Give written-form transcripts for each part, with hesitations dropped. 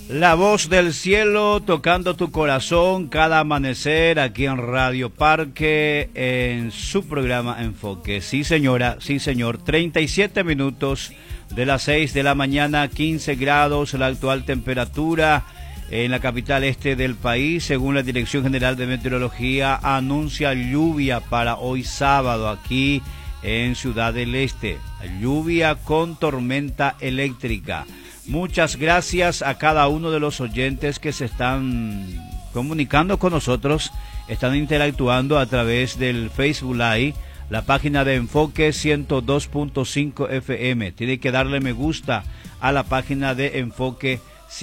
La voz del cielo tocando tu corazón cada amanecer aquí en Radio Parque en su programa Enfoque. Sí señora, sí señor, 37 minutos de las 6 de la mañana, 15 grados la actual temperatura en la capital este del país. Según la Dirección General de Meteorología, anuncia lluvia para hoy sábado aquí en Ciudad del Este. Lluvia con tormenta eléctrica. Muchas gracias a cada uno de los oyentes que se están comunicando con nosotros, están interactuando a través del Facebook Live, la página de Enfoque 102.5 FM. Tiene que darle me gusta a la página de Enfoque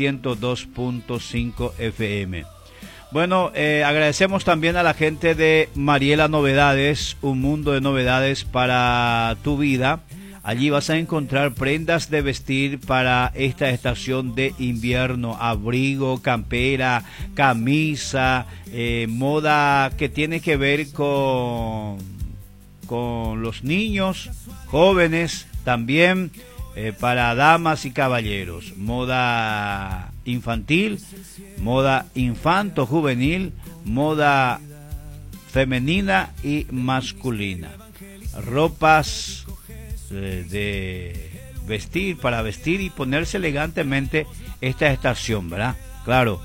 102.5 FM. Bueno, agradecemos también a la gente de Mariela Novedades, un mundo de novedades para tu vida. Allí vas a encontrar prendas de vestir para esta estación de invierno, abrigo, campera, camisa, moda que tiene que ver con los niños, jóvenes, también para damas y caballeros, moda infantil, moda infanto-juvenil, moda femenina y masculina, ropas de vestir, para vestir y ponerse elegantemente esta estación, ¿verdad? Claro,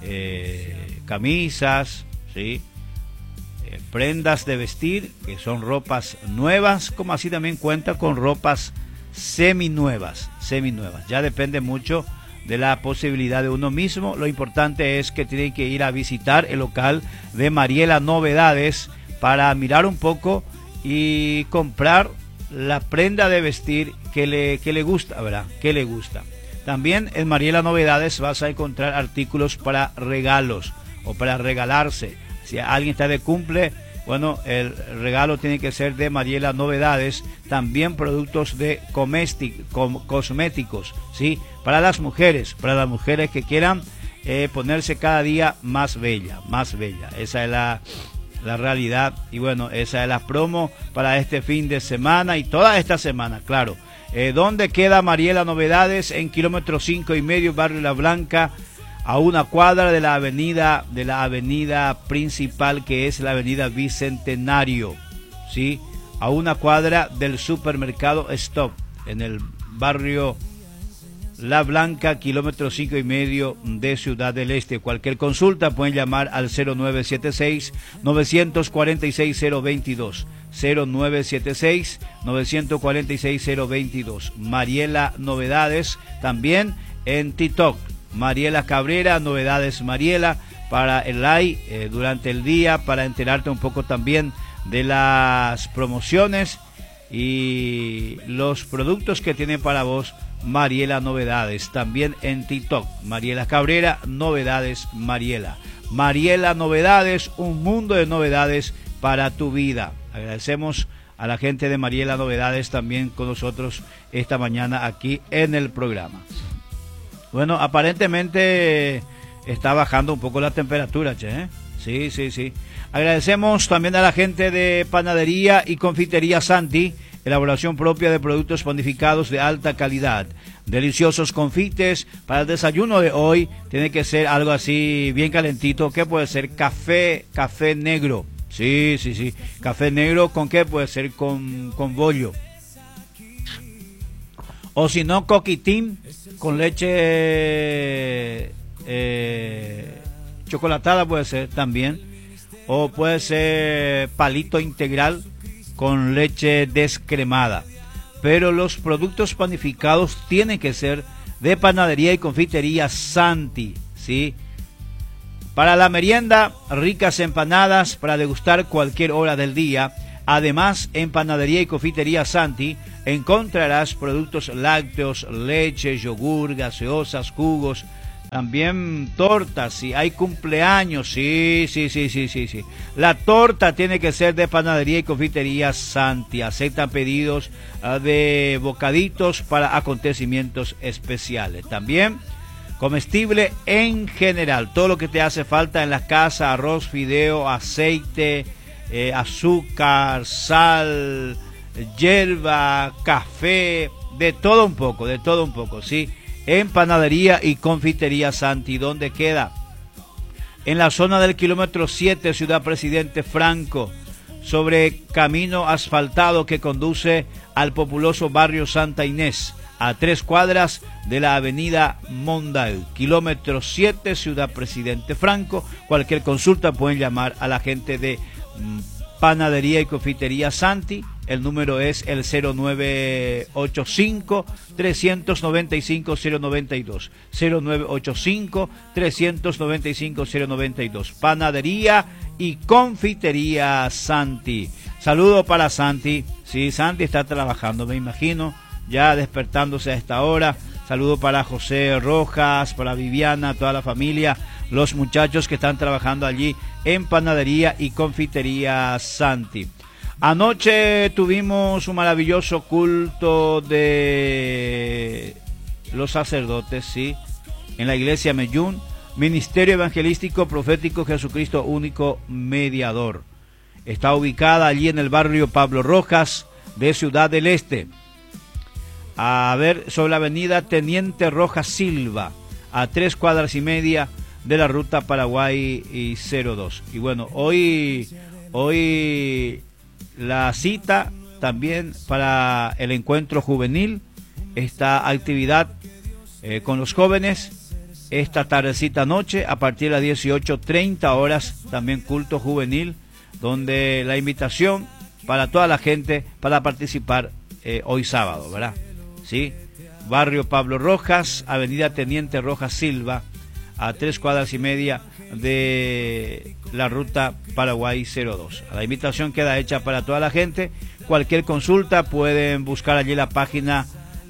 camisas, ¿sí? Prendas de vestir, que son ropas nuevas, como así también cuenta con ropas seminuevas. Ya depende mucho de la posibilidad de uno mismo. Lo importante es que tiene que ir a visitar el local de Mariela Novedades para mirar un poco y comprar la prenda de vestir que le gusta, ¿verdad? Que le gusta. También en Mariela Novedades vas a encontrar artículos para regalos o para regalarse. Si alguien está de cumple, bueno, el regalo tiene que ser de Mariela Novedades. También productos de cosméticos, ¿sí? Para las mujeres que quieran ponerse cada día más bella. Esa es la realidad, y bueno, esa es la promo para este fin de semana y toda esta semana, claro. ¿Dónde queda Mariela Novedades? En kilómetro 5,5, barrio La Blanca, a una cuadra de la avenida principal, que es la avenida Bicentenario, ¿sí? A una cuadra del supermercado Stop, en el barrio La Blanca, kilómetro 5,5 de Ciudad del Este. Cualquier consulta pueden llamar al 0976-946-022. 0976-946-022. Mariela Novedades, también en TikTok. Mariela Cabrera, Novedades Mariela, para el live durante el día, para enterarte un poco también de las promociones y los productos que tiene para vos Mariela Novedades. También en TikTok, Mariela Cabrera, Novedades Mariela. Mariela Novedades, un mundo de novedades para tu vida. Agradecemos a la gente de Mariela Novedades también con nosotros esta mañana aquí en el programa. Bueno, aparentemente está bajando un poco la temperatura, che, ¿eh? Sí. Agradecemos también a la gente de Panadería y Confitería Santi, elaboración propia de productos panificados de alta calidad. Deliciosos confites para el desayuno de hoy. Tiene que ser algo así bien calentito. ¿Qué puede ser? Café negro. Sí. Café negro, ¿con qué puede ser? Con bollo. O si no, coquitín con leche chocolatada puede ser también. O puede ser palito integral con leche descremada. Pero los productos panificados tienen que ser de Panadería y Confitería Santi, ¿sí? Para la merienda, ricas empanadas para degustar cualquier hora del día. Además, en Panadería y Confitería Santi encontrarás productos lácteos, leche, yogur, gaseosas, jugos, también tortas, si hay cumpleaños, sí. La torta tiene que ser de Panadería y Confitería Santi. Aceptan pedidos de bocaditos para acontecimientos especiales. También comestible en general, todo lo que te hace falta en la casa: arroz, fideo, aceite, azúcar, sal, hierba, café, de todo un poco, ¿sí? en Panadería y Confitería Santi. ¿Dónde queda? En la zona del kilómetro 7, Ciudad Presidente Franco, sobre camino asfaltado que conduce al populoso barrio Santa Inés, a 3 cuadras de la avenida Mondal, kilómetro 7, Ciudad Presidente Franco. Cualquier consulta pueden llamar a la gente de Panadería y Confitería Santi. El número es el 0985-395-092. 0985-395-092. Panadería y Confitería Santi. Saludo para Santi. Sí, Santi está trabajando, me imagino, ya despertándose a esta hora. Saludo para José Rojas, para Viviana, toda la familia, los muchachos que están trabajando allí en Panadería y Confitería Santi. Anoche tuvimos un maravilloso culto de los sacerdotes, sí, en la iglesia Meyún, Ministerio Evangelístico Profético Jesucristo Único Mediador. Está ubicada allí en el barrio Pablo Rojas de Ciudad del Este. A ver, sobre la avenida Teniente Rojas Silva, a 3 cuadras y media de la ruta Paraguay y 02. Y bueno, hoy la cita también para el encuentro juvenil, esta actividad con los jóvenes, esta tardecita noche, a partir de las 18:30 horas, también culto juvenil, donde la invitación para toda la gente para participar hoy sábado, ¿verdad? Sí, barrio Pablo Rojas, avenida Teniente Rojas Silva, a 3 cuadras y media de la ruta Paraguay 02. La invitación queda hecha para toda la gente. Cualquier consulta pueden buscar allí la página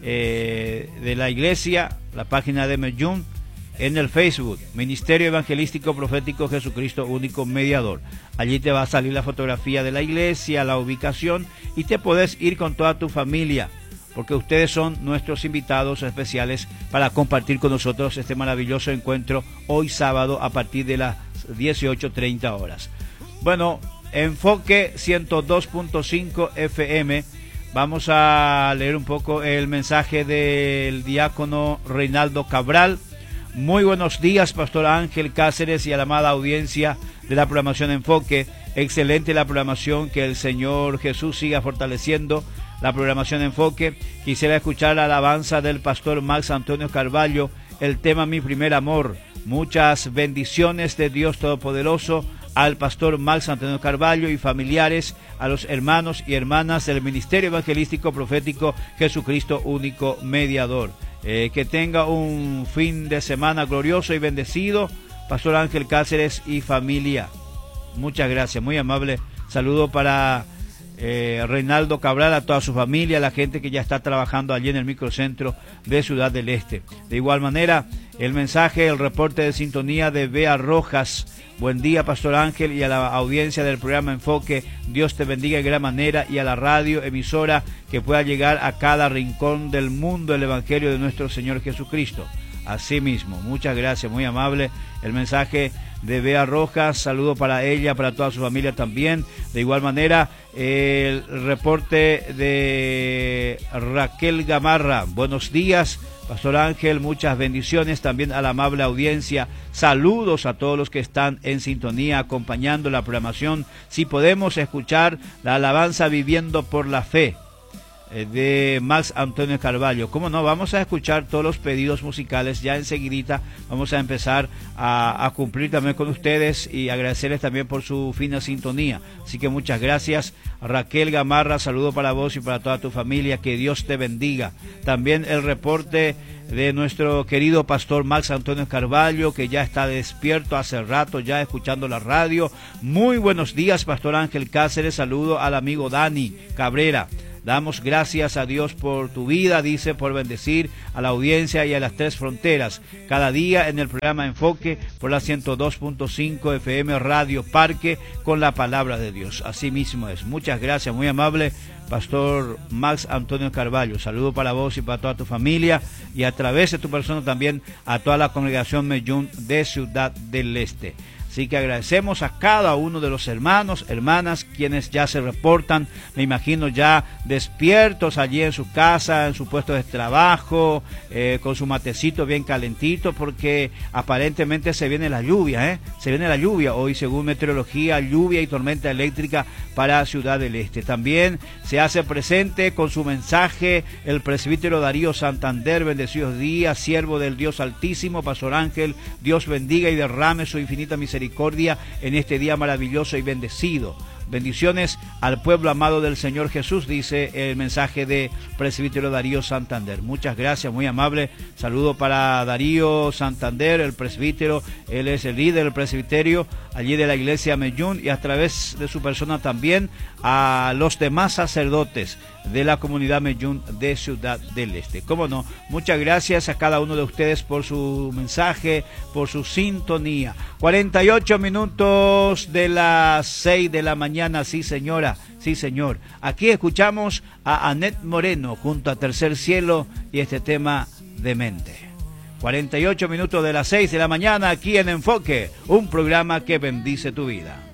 de la iglesia, la página de Meyún, en el Facebook, Ministerio Evangelístico Profético Jesucristo Único Mediador. Allí te va a salir la fotografía de la iglesia, la ubicación, y te puedes ir con toda tu familia, porque ustedes son nuestros invitados especiales para compartir con nosotros este maravilloso encuentro hoy sábado a partir de las 18:30 horas. Bueno, Enfoque 102.5 FM. Vamos a leer un poco el mensaje del diácono Reinaldo Cabral. Muy buenos días, Pastor Ángel Cáceres y a la amada audiencia de la programación Enfoque. Excelente la programación, que el Señor Jesús siga fortaleciendo la programación Enfoque. Quisiera escuchar la alabanza del pastor Max Antonio Carvalho, el tema Mi Primer Amor. Muchas bendiciones de Dios Todopoderoso al pastor Max Antonio Carvalho y familiares, a los hermanos y hermanas del Ministerio Evangelístico Profético Jesucristo Único Mediador. Que tenga un fin de semana glorioso y bendecido, Pastor Ángel Cáceres y familia. Muchas gracias, muy amable. Saludo para Reinaldo Cabral, a toda su familia, a la gente que ya está trabajando allí en el microcentro de Ciudad del Este. De igual manera, el mensaje, el reporte de sintonía de Bea Rojas. Buen día, Pastor Ángel, y a la audiencia del programa Enfoque. Dios te bendiga de gran manera, y a la radio emisora que pueda llegar a cada rincón del mundo el Evangelio de nuestro Señor Jesucristo. Así mismo, muchas gracias, muy amable el mensaje de Bea Rojas. Saludo para ella, para toda su familia también. De igual manera, el reporte de Raquel Gamarra. Buenos días, Pastor Ángel, muchas bendiciones también a la amable audiencia. Saludos a todos los que están en sintonía, acompañando la programación. Si podemos escuchar la alabanza Viviendo por la Fe de Max Antonio Carvalho. ¿Cómo no? Vamos a escuchar todos los pedidos musicales ya enseguidita. Vamos a empezar a cumplir también con ustedes y agradecerles también por su fina sintonía. Así que muchas gracias, Raquel Gamarra. Saludo para vos y para toda tu familia. Que Dios te bendiga. También el reporte de nuestro querido pastor Max Antonio Carvalho, que ya está despierto hace rato, ya escuchando la radio. Muy buenos días, Pastor Ángel Cáceres. Saludo al amigo Dani Cabrera. Damos gracias a Dios por tu vida, dice, por bendecir a la audiencia y a las 3 fronteras. Cada día en el programa Enfoque por la 102.5 FM Radio Parque con la palabra de Dios. Así mismo es. Muchas gracias, muy amable, Pastor Max Antonio Carvalho. Saludo para vos y para toda tu familia, y a través de tu persona también a toda la congregación Meyún de Ciudad del Este. Así que agradecemos a cada uno de los hermanos, hermanas, quienes ya se reportan, me imagino ya despiertos allí en su casa, en su puesto de trabajo, con su matecito bien calentito, porque aparentemente se viene la lluvia, se viene la lluvia hoy, según meteorología, lluvia y tormenta eléctrica para Ciudad del Este. También se hace presente con su mensaje el presbítero Darío Santander, bendecidos días, siervo del Dios Altísimo, Pastor Ángel, Dios bendiga y derrame su infinita misericordia en este día maravilloso y bendecido. Bendiciones al pueblo amado del Señor Jesús, dice el mensaje de presbítero Darío Santander. Muchas gracias, muy amable. Saludo para Darío Santander, el presbítero. Él es el líder del presbiterio allí de la iglesia Medjún, y a través de su persona también a los demás sacerdotes de la comunidad Medjún de Ciudad del Este. Cómo no, muchas gracias a cada uno de ustedes por su mensaje, por su sintonía. 48 minutos de las 6 de la mañana, sí señora, sí señor. Aquí escuchamos a Anet Moreno junto a Tercer Cielo y este tema Demente. 48 minutos de las 6 de la mañana aquí en Enfoque, un programa que bendice tu vida.